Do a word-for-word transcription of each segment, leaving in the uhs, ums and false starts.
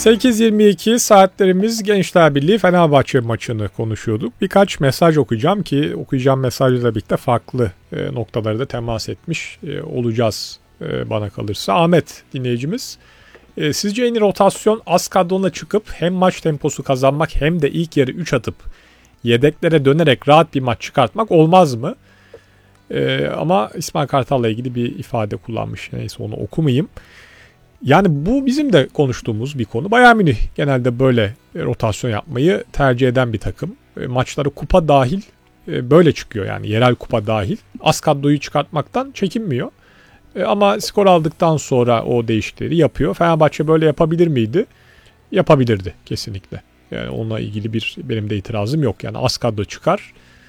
sekiz yirmi iki saatlerimiz Gençler Birliği Fenerbahçe maçını konuşuyorduk. Birkaç mesaj okuyacağım ki okuyacağım mesajlarla birlikte farklı e, noktaları da temas etmiş e, olacağız e, bana kalırsa. Ahmet dinleyicimiz. E, sizce en iyi rotasyon az kadronla çıkıp hem maç temposu kazanmak hem de ilk yarı üç atıp yedeklere dönerek rahat bir maç çıkartmak olmaz mı? E, ama İsmail Kartal'la ilgili bir ifade kullanmış. Neyse onu okumayayım. Yani bu bizim de konuştuğumuz bir konu. Bayern Münih genelde böyle rotasyon yapmayı tercih eden bir takım. E, maçları kupa dahil e, böyle çıkıyor yani yerel kupa dahil. Az kadroyu çıkartmaktan çekinmiyor. E, ama skor aldıktan sonra o değişiklikleri yapıyor. Fenerbahçe böyle yapabilir miydi? Yapabilirdi kesinlikle. Yani onunla ilgili bir benim de itirazım yok. Yani az kadro çıkar,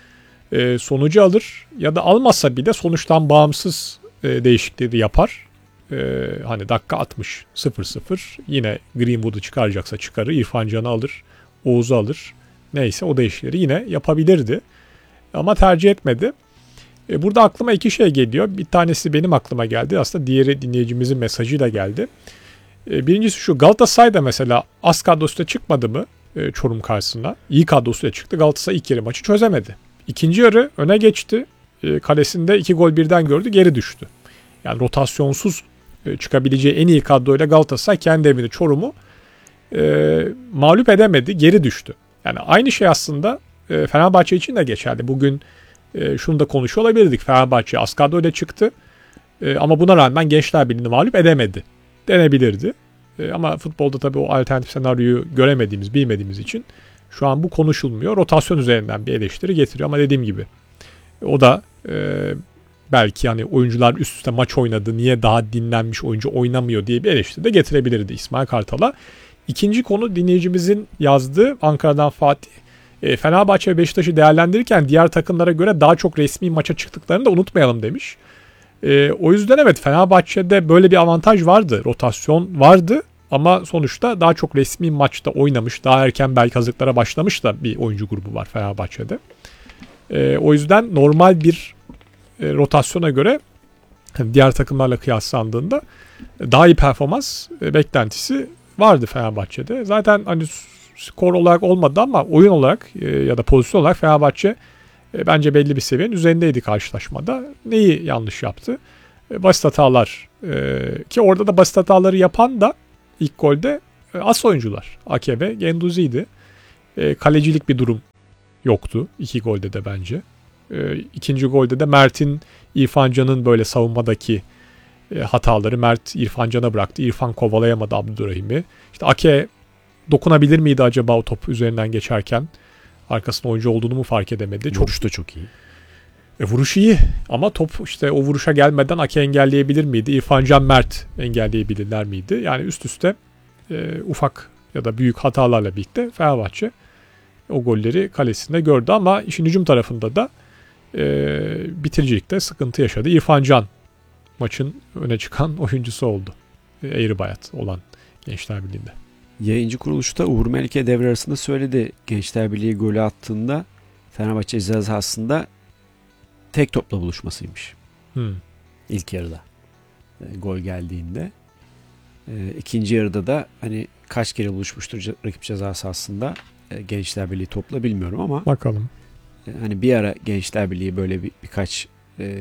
e, sonucu alır ya da almazsa bile sonuçtan bağımsız e, değişiklikleri yapar. Ee, hani dakika altmış sıfır sıfır yine Greenwood'u çıkaracaksa çıkarır, İrfan Can'ı alır, Oğuz'u alır, neyse o değişikleri yine yapabilirdi ama tercih etmedi. Ee, burada aklıma iki şey geliyor. Bir tanesi benim aklıma geldi, aslında diğeri dinleyicimizin mesajıyla geldi. Ee, birincisi şu: Galatasaray'da mesela az kadrosuyla çıkmadı mı e, Çorum karşısına? İyi kadrosuyla çıktı, Galatasaray ilk yarı maçı çözemedi. İkinci yarı öne geçti, e, kalesinde iki gol birden gördü, geri düştü. Yani rotasyonsuz çıkabileceği en iyi kadroyla Galatasaray kendi evinde Çorum'u e, mağlup edemedi, geri düştü. Yani aynı şey aslında e, Fenerbahçe için de geçerli. Bugün e, şunu da konuşuyor olabilirdik. Fenerbahçe az kadroyla çıktı e, ama buna rağmen Gençler Birliği'ni mağlup edemedi denebilirdi. E, ama futbolda tabii o alternatif senaryoyu göremediğimiz, bilmediğimiz için şu an bu konuşulmuyor. Rotasyon üzerinden bir eleştiri getiriyor ama dediğim gibi o da e, belki hani oyuncular üst üste maç oynadı, niye daha dinlenmiş oyuncu oynamıyor diye bir eleştiri de getirebilirdi İsmail Kartal'a. İkinci konu dinleyicimizin yazdığı, Ankara'dan Fatih. E, Fenerbahçe ve Beşiktaş'ı değerlendirirken diğer takımlara göre daha çok resmi maça çıktıklarını da unutmayalım demiş. E, o yüzden evet, Fenerbahçe'de böyle bir avantaj vardı, rotasyon vardı ama sonuçta daha çok resmi maçta oynamış, daha erken belki hazırlıklara başlamış da bir oyuncu grubu var Fenerbahçe'de. E, o yüzden normal bir E, rotasyona göre diğer takımlarla kıyaslandığında daha iyi performans e, beklentisi vardı Fenerbahçe'de. Zaten hani skor olarak olmadı ama oyun olarak e, ya da pozisyon olarak Fenerbahçe e, bence belli bir seviyenin üzerindeydi karşılaşmada. Neyi yanlış yaptı? E, basit hatalar e, ki orada da basit hataları yapan da ilk golde e, as oyuncular. Akebe, Genduzi'ydi. E, kalecilik bir durum yoktu iki golde de bence. E, ikinci golde de Mert'in, İrfan Can'ın böyle savunmadaki e, hataları Mert İrfan Can'a bıraktı. İrfan kovalayamadı Abdülrahim'i. İşte Ake dokunabilir miydi acaba o top üzerinden geçerken? Arkasında oyuncu olduğunu mu fark edemedi? Vuruş da çok iyi. E, vuruş iyi ama top işte o vuruşa gelmeden Ake engelleyebilir miydi? İrfan Can, Mert engelleyebilirler miydi? Yani üst üste e, ufak ya da büyük hatalarla birlikte Fenerbahçe o golleri kalesinde gördü ama işin hücum tarafında da E, bitiricilikte sıkıntı yaşadı. İrfan Can maçın öne çıkan oyuncusu oldu. E, eğri bayat olan Gençler Birliği'nde. Yayıncı kuruluşta Uğur Melike devre arasında söyledi. Gençler Birliği golü attığında Fenerbahçe ceza sahasında tek topla buluşmasıymış. Hmm. İlk yarıda. E, gol geldiğinde. E, ikinci yarıda da hani kaç kere buluşmuştur rakip ceza sahasında e, Gençler Birliği topla bilmiyorum ama bakalım. Hani bir ara Gençler Birliği böyle bir, birkaç e,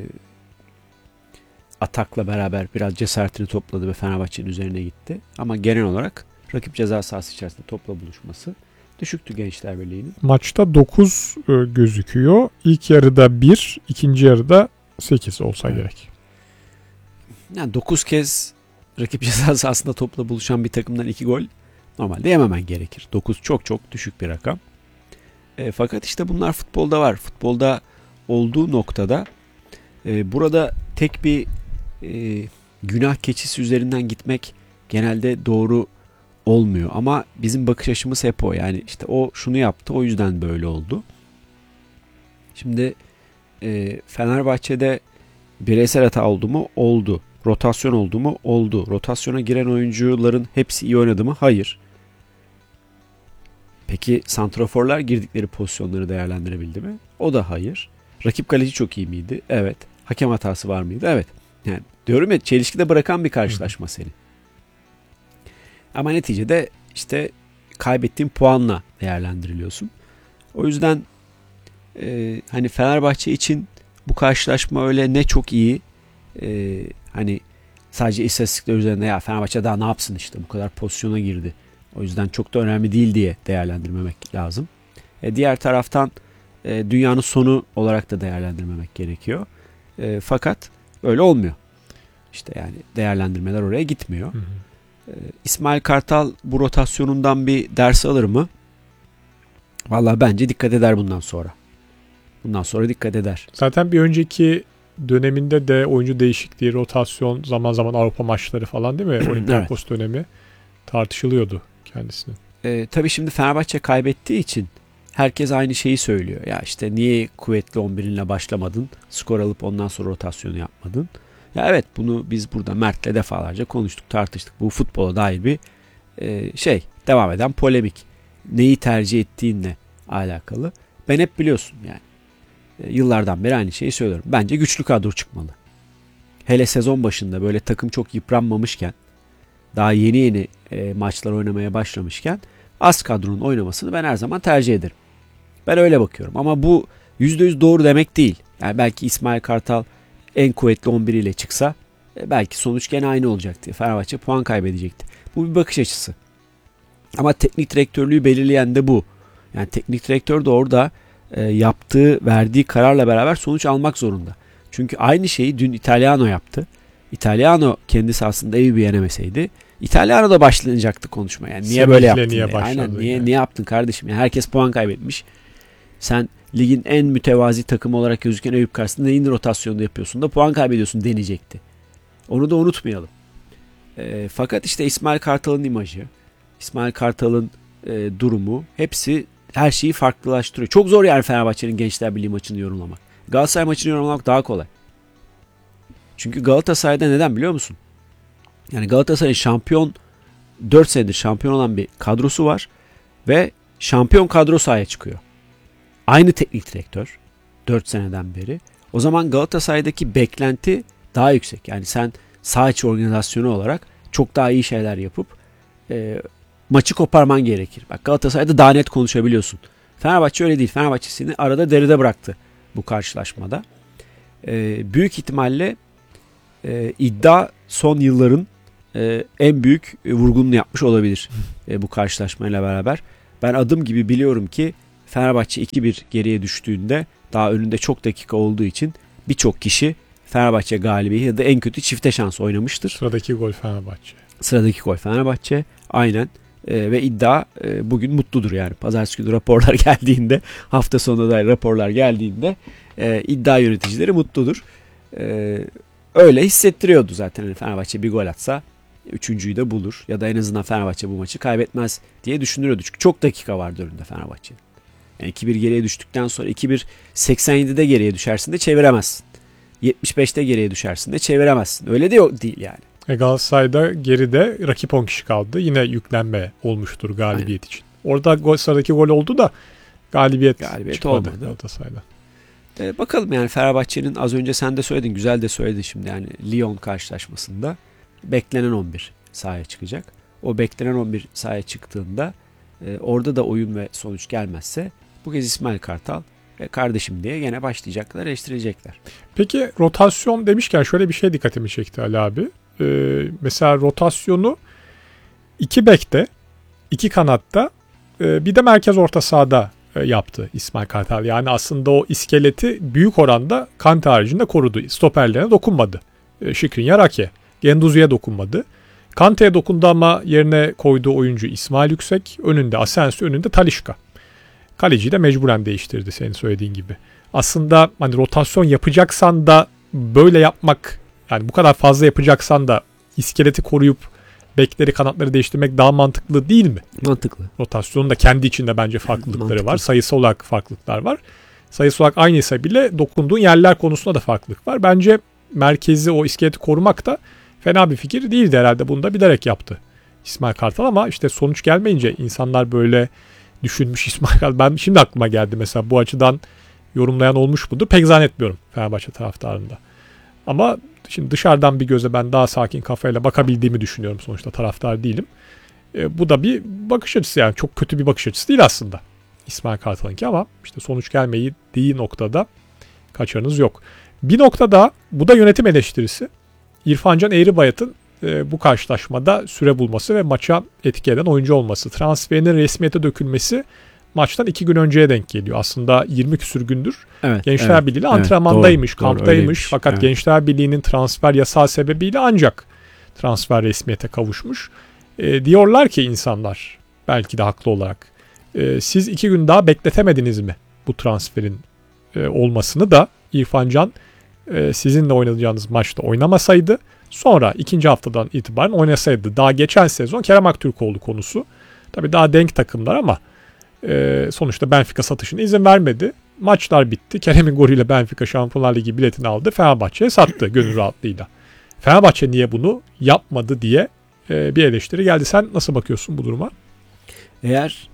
atakla beraber biraz cesaretini topladı ve Fenerbahçe'nin üzerine gitti. Ama genel olarak rakip ceza sahası içerisinde topla buluşması düşüktü Gençler Birliği'nin. Maçta dokuz e, gözüküyor. İlk yarıda bir, ikinci yarıda sekiz olsa evet. gerek. Yani dokuz kez rakip ceza sahasında topla buluşan bir takımdan iki gol normalde yememen gerekir. dokuz çok çok düşük bir rakam. E, fakat işte bunlar futbolda var. Futbolda olduğu noktada e, burada tek bir e, günah keçisi üzerinden gitmek genelde doğru olmuyor. Ama bizim bakış açımız hep o. Yani işte o şunu yaptı, o yüzden böyle oldu. Şimdi e, Fenerbahçe'de bireysel hata oldu mu? Oldu. Rotasyon oldu mu? Oldu. Rotasyona giren oyuncuların hepsi iyi oynadı mı? Hayır. Peki santraforlar girdikleri pozisyonları değerlendirebildi mi? O da hayır. Rakip kaleci çok iyi miydi? Evet. Hakem hatası var mıydı? Evet. Yani diyorum ya, çelişkide bırakan bir karşılaşma seni. Ama neticede işte kaybettiğin puanla değerlendiriliyorsun. O yüzden e, hani Fenerbahçe için bu karşılaşma öyle ne çok iyi, e, hani sadece istatistikler üzerinde ya Fenerbahçe daha ne yapsın işte bu kadar pozisyona girdi, o yüzden çok da önemli değil diye değerlendirmemek lazım. E, diğer taraftan e, dünyanın sonu olarak da değerlendirmemek gerekiyor. E, fakat öyle olmuyor. İşte yani değerlendirmeler oraya gitmiyor. Hı hı. E, İsmail Kartal bu rotasyonundan bir ders alır mı? Vallahi bence dikkat eder bundan sonra. Bundan sonra dikkat eder. Zaten bir önceki döneminde de oyuncu değişikliği, rotasyon, zaman zaman Avrupa maçları falan değil mi? Olympiakos evet. dönemi tartışılıyordu kendisinin. E, tabii şimdi Fenerbahçe kaybettiği için herkes aynı şeyi söylüyor. Ya işte niye kuvvetli on birinle başlamadın? Skor alıp ondan sonra rotasyonu yapmadın? Ya evet, bunu biz burada Mert'le defalarca konuştuk, tartıştık. Bu futbola dair bir e, şey, devam eden polemik. Neyi tercih ettiğinle alakalı. Ben hep biliyorsun yani. E, yıllardan beri aynı şeyi söylüyorum. Bence güçlü kadro çıkmalı. Hele sezon başında böyle takım çok yıpranmamışken, daha yeni yeni e, maçlar oynamaya başlamışken az kadronun oynamasını ben her zaman tercih ederim. Ben öyle bakıyorum ama bu yüzde yüz doğru demek değil. Yani belki İsmail Kartal en kuvvetli on bir ile çıksa e, belki sonuç gene aynı olacaktı. Fenerbahçe puan kaybedecekti. Bu bir bakış açısı. Ama teknik direktörlüğü belirleyen de bu. Yani teknik direktör de orada e, yaptığı, verdiği kararla beraber sonuç almak zorunda. Çünkü aynı şeyi dün Italiano yaptı. Italiano kendi sahasında evi bir yenemeseydi, Italiano da başlayacaktı konuşmaya. Yani niye Semih'le böyle yaptın? Niye diye. Aynen, niye yani. niye yaptın kardeşim? Yani herkes puan kaybetmiş. Sen ligin en mütevazi takımı olarak gözüken Eyüp karşısında neyin rotasyonda yapıyorsun da puan kaybediyorsun deneyecekti. Onu da unutmayalım. E, fakat işte İsmail Kartal'ın imajı, İsmail Kartal'ın e, durumu, hepsi her şeyi farklılaştırıyor. Çok zor yani Fenerbahçe'nin Gençler Birliği maçını yorumlamak. Galatasaray maçını yorumlamak daha kolay. Çünkü Galatasaray'da neden biliyor musun? Yani Galatasaray'ın şampiyon, dört senedir şampiyon olan bir kadrosu var ve şampiyon kadro sahaya çıkıyor. Aynı teknik direktör dört seneden beri. O zaman Galatasaray'daki beklenti daha yüksek. Yani sen saha içi organizasyonu olarak çok daha iyi şeyler yapıp e, maçı koparman gerekir. Bak Galatasaray'da daha net konuşabiliyorsun. Fenerbahçe öyle değil. Fenerbahçe seni arada deride bıraktı bu karşılaşmada. E, büyük ihtimalle e, iddia son yılların e, en büyük vurgununu yapmış olabilir e, bu karşılaşmayla beraber. Ben adım gibi biliyorum ki Fenerbahçe iki bir geriye düştüğünde, daha önünde çok dakika olduğu için birçok kişi Fenerbahçe galibiyeti ya da en kötü çifte şans oynamıştır. Sıradaki gol Fenerbahçe. Sıradaki gol Fenerbahçe. Aynen. E, ve iddia e, bugün mutludur yani. Pazartesi günü raporlar geldiğinde, hafta sonunda da raporlar geldiğinde e, iddia yöneticileri mutludur. E, öyle hissettiriyordu zaten. Yani Fenerbahçe bir gol atsa üçüncüyü de bulur. Ya da en azından Fenerbahçe bu maçı kaybetmez diye düşünülüyordu. Çünkü çok dakika vardı önünde Fenerbahçe'nin. Yani iki bir geriye düştükten sonra iki bir seksen yedide geriye düşersin de çeviremezsin. yetmiş beşte geriye düşersin de çeviremezsin. Öyle de yok değil yani. E Galatasaray'da geride rakip on kişi kaldı. Yine yüklenme olmuştur galibiyet Aynen. için. Orada gol, sıradaki gol oldu da galibiyet, galibiyet çıkmadı olmadı. Galatasaray'da. Ee, bakalım yani Fenerbahçe'nin, az önce sen de söyledin, güzel de söyledin şimdi, yani Lyon karşılaşmasında beklenen on bir sahaya çıkacak. O beklenen on bir sahaya çıktığında e, orada da oyun ve sonuç gelmezse bu kez İsmail Kartal e, kardeşim diye gene başlayacaklar, eleştirecekler. Peki rotasyon demişken şöyle bir şey dikkatimi çekti Ali abi. Ee, mesela rotasyonu iki bekte, iki kanatta, e, bir de merkez orta sahada e, yaptı İsmail Kartal. Yani aslında o iskeleti büyük oranda Kante haricinde korudu. Stoperlerine dokunmadı. E, Şikrinyar Ake. Genduzi'ye dokunmadı. Kante'ye dokundu ama yerine koyduğu oyuncu İsmail Yüksek. Önünde Asensio, önünde Talisca. Kaleciyi de mecburen değiştirdi senin söylediğin gibi. Aslında hani rotasyon yapacaksan da böyle yapmak, yani bu kadar fazla yapacaksan da iskeleti koruyup bekleri, kanatları değiştirmek daha mantıklı değil mi? Mantıklı. Rotasyonun da kendi içinde bence farklılıkları mantıklı. var. Sayısal olarak farklılıklar var. Sayısal olarak aynıysa bile dokunduğun yerler konusunda da farklılık var. Bence merkezi, o iskeleti korumak da fena bir fikir değildi herhalde. Bunu da bilerek yaptı İsmail Kartal ama işte sonuç gelmeyince insanlar böyle düşünmüş İsmail Kartal. Ben şimdi aklıma geldi mesela, bu açıdan yorumlayan olmuş mudur? Pek zannetmiyorum Fenerbahçe taraftarında. Ama şimdi dışarıdan bir göze ben daha sakin kafayla bakabildiğimi düşünüyorum. Sonuçta taraftar değilim. E, bu da bir bakış açısı, yani çok kötü bir bakış açısı değil aslında İsmail Kartal'ınki, ama işte sonuç gelmeyi dediği noktada kaçarınız yok. Bir noktada bu da yönetim eleştirisi. İrfan Can Eğribayat'ın e, bu karşılaşmada süre bulması ve maça etki eden oyuncu olması. Transferinin resmiyete dökülmesi maçtan iki gün önceye denk geliyor. Aslında yirmi küsür gündür evet, Gençler evet, Birliği evet, antrenmandaymış, doğru, kamptaymış. öyleymiş. Fakat Evet. Gençler Birliği'nin transfer yasağı sebebiyle ancak transfer resmiyete kavuşmuş. E, diyorlar ki insanlar, belki de haklı olarak, e, siz iki gün daha bekletemediniz mi bu transferin e, olmasını da İrfan Can e, sizinle oynayacağınız maçta oynamasaydı, sonra ikinci haftadan itibaren oynasaydı. Daha geçen sezon Kerem Aktürkoğlu konusu. Tabii daha denk takımlar ama e, sonuçta Benfica satışına izin vermedi. Maçlar bitti. Kerem'in golüyle Benfica Şampiyonlar Ligi biletini aldı. Fenerbahçe'ye sattı gönül rahatlığıyla. Fenerbahçe niye bunu yapmadı diye e, bir eleştiri geldi. Sen nasıl bakıyorsun bu duruma? Eğer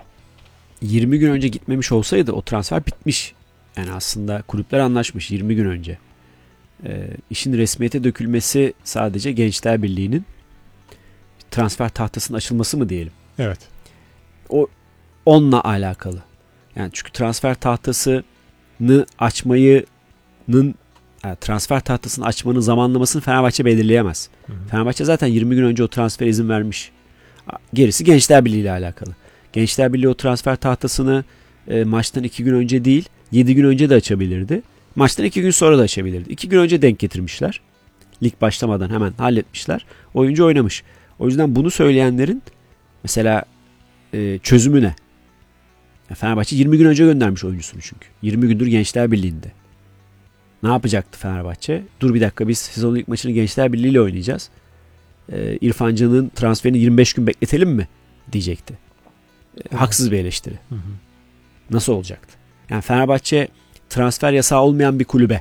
yirmi gün önce gitmemiş olsaydı o transfer bitmiş. Yani aslında kulüpler anlaşmış yirmi gün önce. E, işin resmiyete dökülmesi sadece Gençler Birliği'nin transfer tahtasının açılması mı diyelim? Evet. O onunla alakalı. Yani çünkü transfer tahtasını açmayının yani transfer tahtasını açmanın zamanlamasını Fenerbahçe belirleyemez. Hı hı. Fenerbahçe zaten yirmi gün önce o transfere izin vermiş. Gerisi Gençler Birliği ile alakalı. Gençler Birliği o transfer tahtasını e, maçtan iki gün önce değil, yedi gün önce de açabilirdi. Maçtan iki gün sonra da açabilirdi. iki gün önce denk getirmişler. Lig başlamadan hemen halletmişler. Oyuncu oynamış. O yüzden bunu söyleyenlerin mesela e, çözümü ne? Ya Fenerbahçe yirmi gün önce göndermiş oyuncusunu çünkü. yirmi gündür Gençler Birliği'nde. Ne yapacaktı Fenerbahçe? Dur bir dakika, biz sezonun ilk maçını Gençler Birliği ile oynayacağız. Ee, İrfan Can'ın transferini yirmi beş gün bekletelim mi? Diyecekti. Ee, haksız bir eleştiri. Hı hı. Nasıl olacaktı? Yani Fenerbahçe transfer yasağı olmayan bir kulübe.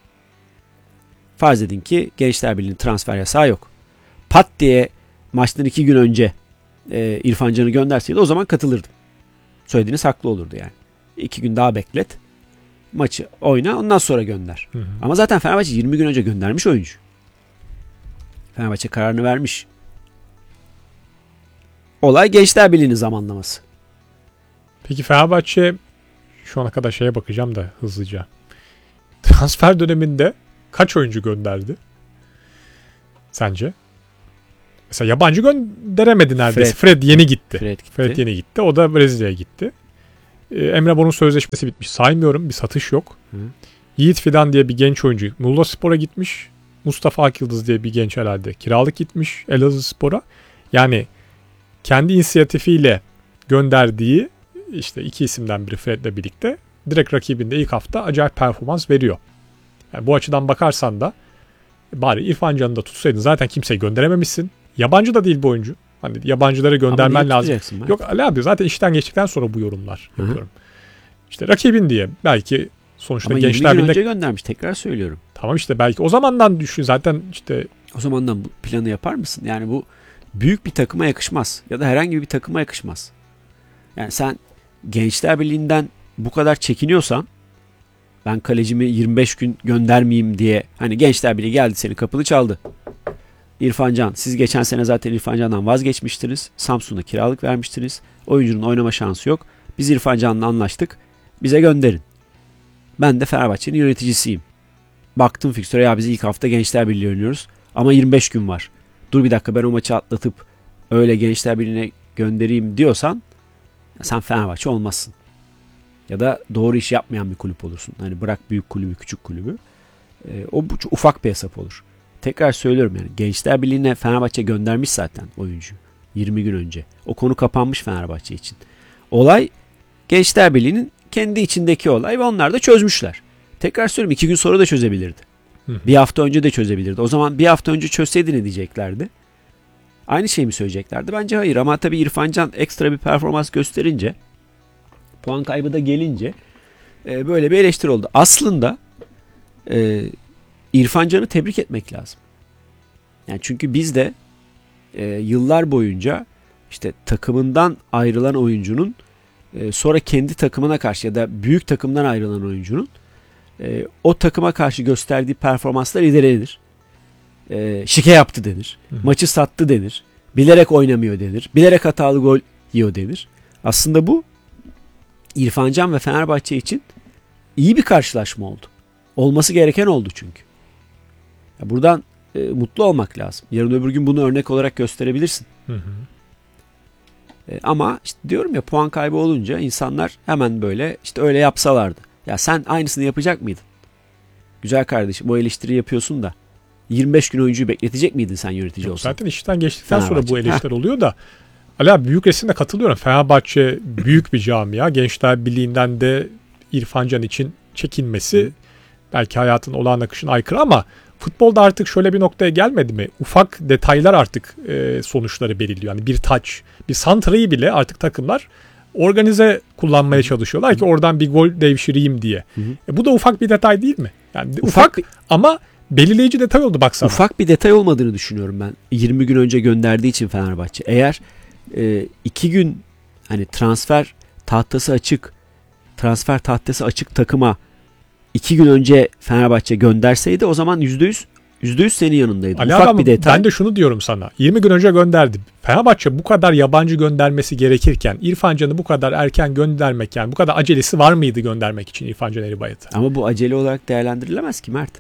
Farz edin ki Gençler Birliği'nin transfer yasağı yok. Pat diye maçtan iki gün önce e, İrfan Can'ı gönderseydi o zaman katılırdım. Söylediğiniz haklı olurdu yani. İki gün daha beklet. Maçı oyna, ondan sonra gönder. Hı hı. Ama zaten Fenerbahçe yirmi gün önce göndermiş oyuncu. Fenerbahçe kararını vermiş. Olay Gençler Birliği'nin zamanlaması. Peki Fenerbahçe şu ana kadar şeye bakacağım da hızlıca. Transfer döneminde kaç oyuncu gönderdi? Sence? Mesela yabancı gönderemedi neredeyse. Fred, Fred yeni gitti. Fred, gitti. Fred yeni gitti. O da Brezilya'ya gitti. Ee, Emre Bor'un sözleşmesi bitmiş. Saymıyorum. Bir satış yok. Hı. Yiğit Fidan diye bir genç oyuncu Muğla Spor'a gitmiş. Mustafa Akyıldız diye bir genç herhalde kiralık gitmiş Elazığ Spor'a. Yani kendi inisiyatifiyle gönderdiği işte iki isimden biri Fred'le birlikte direkt rakibinde ilk hafta acayip performans veriyor. Yani bu açıdan bakarsan da bari İrfan Can'ı da tutsaydın, zaten kimseyi gönderememişsin. Yabancı da değil bu oyuncu. Hani yabancıları göndermen lazım. Yok Ali abi, zaten işten geçtikten sonra bu yorumlar Hı-hı. yapıyorum. İşte rakibin diye belki sonuçta ama Gençler Birliği önce göndermiş, tekrar söylüyorum. Tamam işte belki o zamandan düşün zaten işte. O zamandan bu planı yapar mısın? Yani bu büyük bir takıma yakışmaz ya da herhangi bir takıma yakışmaz. Yani sen Gençler Birliği'nden bu kadar çekiniyorsan, ben kalecimi yirmi beş gün göndermeyeyim diye, hani Gençler Birliği geldi senin kapını çaldı. İrfan Can, siz geçen sene zaten İrfan Can'dan vazgeçmiştiniz. Samsun'a kiralık vermiştiniz. Oyuncunun oynama şansı yok. Biz İrfan Can'la anlaştık. Bize gönderin. Ben de Fenerbahçe'nin yöneticisiyim. Baktım fikstüre, ya biz ilk hafta Gençler Birliği oynuyoruz. Ama yirmi beş gün var. Dur bir dakika, ben o maçı atlatıp öyle Gençler Birliği'ne göndereyim diyorsan sen Fenerbahçe olmazsın. Ya da doğru iş yapmayan bir kulüp olursun. Hani bırak büyük kulübü, küçük kulübü. E, o bu, ufak bir hesap olur. Tekrar söylüyorum, yani Gençler Birliği'ne Fenerbahçe göndermiş zaten oyuncu yirmi gün önce. O konu kapanmış Fenerbahçe için. Olay Gençler Birliği'nin kendi içindeki olay ve onlar da çözmüşler. Tekrar söylüyorum, iki gün sonra da çözebilirdi. Hı. Bir hafta önce de çözebilirdi. O zaman bir hafta önce çözseydi ne diyeceklerdi? Aynı şeyi mi söyleyeceklerdi? Bence hayır, ama tabii İrfan Can ekstra bir performans gösterince, puan kaybı da gelince e, böyle bir eleştiri oldu. Aslında e, İrfan Can'ı tebrik etmek lazım. Yani çünkü biz de e, yıllar boyunca işte takımından ayrılan oyuncunun e, sonra kendi takımına karşı ya da büyük takımdan ayrılan oyuncunun e, o takıma karşı gösterdiği performanslar ilerlenir. E, şike yaptı denir. Hı. Maçı sattı denir. Bilerek oynamıyor denir. Bilerek hatalı gol yiyor denir. Aslında bu İrfan Can ve Fenerbahçe için iyi bir karşılaşma oldu. Olması gereken oldu çünkü. Ya buradan e, mutlu olmak lazım. Yarın öbür gün bunu örnek olarak gösterebilirsin. Hı hı. E, ama işte diyorum ya, puan kaybı olunca insanlar hemen böyle işte öyle yapsalardı. Ya sen aynısını yapacak mıydın? Güzel kardeşim, bu eleştiri yapıyorsun da yirmi beş gün oyuncuyu bekletecek miydin sen yönetici olsan? Zaten işten geçtikten Fenerbahçe. sonra bu eleştiriler oluyor da. Ali abi, büyük resimde katılıyorum. Fenerbahçe büyük bir camia. Gençler Birliği'nden de İrfan Can için çekinmesi belki hayatın olağan akışına aykırı ama futbolda artık şöyle bir noktaya gelmedi mi? Ufak detaylar artık e, sonuçları belirliyor. Yani bir taç, bir santrayı bile artık takımlar organize kullanmaya çalışıyorlar ki oradan bir gol devşireyim diye. Hı hı. E, bu da ufak bir detay değil mi? Yani ufak, ufak bir, ama belirleyici detay oldu baksana. Ufak bir detay olmadığını düşünüyorum ben. yirmi gün önce gönderdiği için Fenerbahçe. Eğer e, iki gün hani transfer tahtası açık, transfer tahtası açık takıma iki gün önce Fenerbahçe gönderseydi o zaman yüzde yüz yüzde yüz senin yanındaydı. Ali Ufak abi, bir detay. Ben de şunu diyorum sana. yirmi gün önce gönderdi. Fenerbahçe bu kadar yabancı göndermesi gerekirken İrfan Can'ı bu kadar erken göndermek, yani bu kadar acelesi var mıydı göndermek için İrfan Can Eğribayat'ı? Ama bu acele olarak değerlendirilemez ki Mert.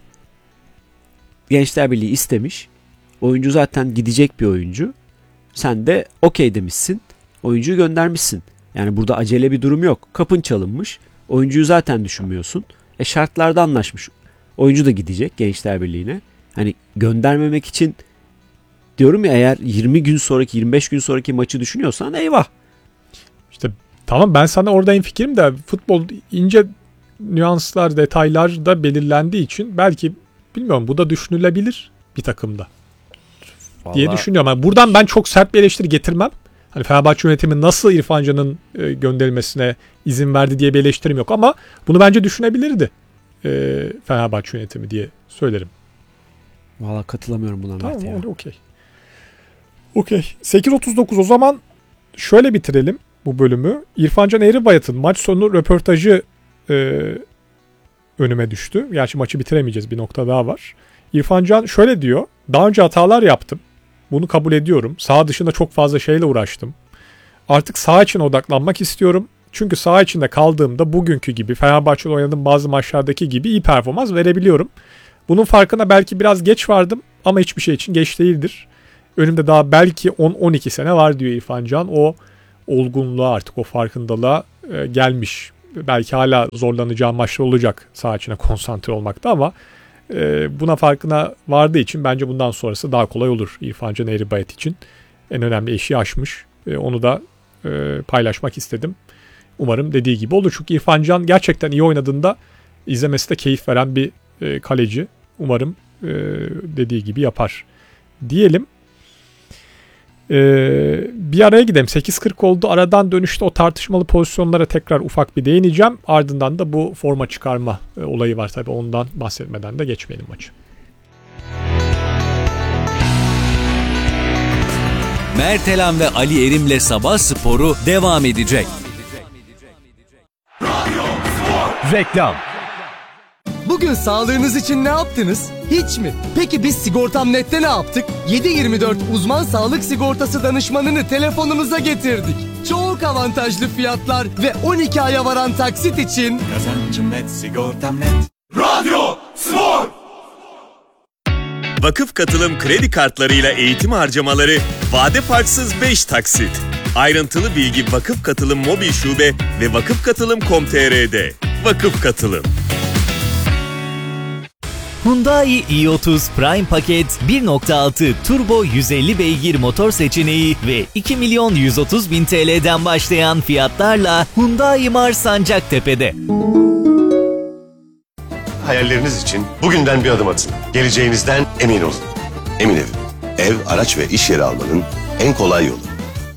Gençler Birliği istemiş. Oyuncu zaten gidecek bir oyuncu. Sen de okey demişsin. Oyuncuyu göndermişsin. Yani burada acele bir durum yok. Kapın çalınmış. Oyuncuyu zaten düşünmüyorsun. E şartlarda anlaşmış. Oyuncu da gidecek Gençler Birliği'ne. Hani göndermemek için diyorum ya, eğer yirmi gün sonraki yirmi beş gün sonraki maçı düşünüyorsan eyvah. İşte tamam, ben sana orada hemfikirim de futbol ince nüanslar, detaylar da belirlendiği için belki bilmiyorum, bu da düşünülebilir bir takımda. Vallahi diye düşünüyorum. Yani buradan ben çok sert bir eleştiri getirmem. Hani Fenerbahçe yönetimi nasıl İrfan Can'ın e, gönderilmesine izin verdi diye bir eleştirim yok ama bunu bence düşünebilirdi e, Fenerbahçe yönetimi diye söylerim. Valla katılamıyorum buna Mert tamam, ya. Tamam, okey. Okey. sekiz otuz dokuz, o zaman şöyle bitirelim bu bölümü. İrfan Can Eğribayat'ın maç sonu röportajı e, önüme düştü. Gerçi maçı bitiremeyeceğiz, bir nokta daha var. İrfan Can şöyle diyor. Daha önce hatalar yaptım. Bunu kabul ediyorum. Saha dışında çok fazla şeyle uğraştım. Artık saha için odaklanmak istiyorum. Çünkü saha içinde kaldığımda bugünkü gibi, Fenerbahçe'de oynadığım bazı maçlardaki gibi iyi performans verebiliyorum. Bunun farkına belki biraz geç vardım ama hiçbir şey için geç değildir. Önümde daha belki on on iki sene var diyor İrfan Can. O olgunluğa, artık o farkındalığa e, gelmiş. Belki hala zorlanacağım maçlar olacak saha içine konsantre olmakta ama e, buna farkına vardığı için bence bundan sonrası daha kolay olur İrfan Can Eğribayat için. En önemli eşiği aşmış. E, onu da e, paylaşmak istedim. Umarım dediği gibi olur. Çünkü İrfan Can gerçekten iyi oynadığında izlemesi de keyif veren bir e, kaleci. Umarım e, dediği gibi yapar diyelim. Ee, bir araya gidelim. sekiz kırk oldu. Aradan dönüşte o tartışmalı pozisyonlara tekrar ufak bir değineceğim. Ardından da bu forma çıkarma e, olayı var tabii. Ondan bahsetmeden de geçmeyelim maçı. Mert Elan ve Ali Erim'le Sabah Sporu devam edecek. Reklam. Bugün sağlığınız için ne yaptınız? Hiç mi? Peki biz Sigortam Net'te ne yaptık? yedi yirmi dört uzman sağlık sigortası danışmanını telefonunuza getirdik. Çok avantajlı fiyatlar ve on iki aya varan taksit için Kazancım net, sigortam net. Radyo Spor! Vakıf Katılım kredi kartlarıyla eğitim harcamaları vade farksız beş taksit. Ayrıntılı bilgi Vakıf Katılım mobil şube ve vakıfkatılım nokta com nokta tr'de. Vakıf Katılım. Hyundai i otuz Prime paket bir nokta altı turbo yüz elli beygir motor seçeneği ve iki milyon yüz otuz bin T L'den başlayan fiyatlarla Hyundai Mars Sancaktepe'de. Hayalleriniz için bugünden bir adım atın. Geleceğinizden emin olun. Emin Ev. Ev, araç ve iş yeri almanın en kolay yolu.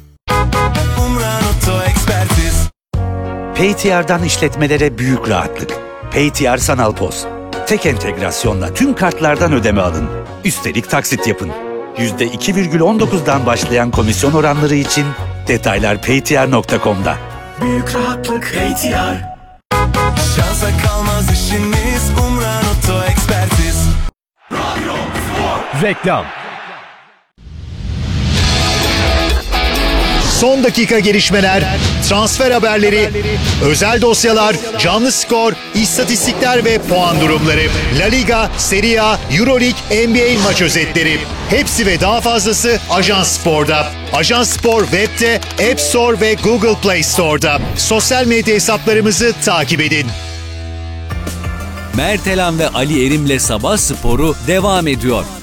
Paytr işletmelere büyük rahatlık. Paytr Sanal Poz. Tek entegrasyonla tüm kartlardan ödeme alın. Üstelik taksit yapın. yüzde iki virgül on dokuzdan başlayan komisyon oranları için detaylar paytr nokta com'da. Büyük rahatlık Paytr. Şansa kalmaz işiniz, Umran Oto Ekspertiz. Radyo Spor! reklam. son dakika gelişmeler, transfer haberleri, özel dosyalar, canlı skor, istatistikler ve puan durumları, La Liga, Serie A, Euroleague, N B A maç özetleri. Hepsi ve daha fazlası Ajans Spor'da. Ajans Spor web'te, App Store ve Google Play Store'da. Sosyal medya hesaplarımızı takip edin. Mertelen ve Ali Erim'le Sabah Sporu devam ediyor.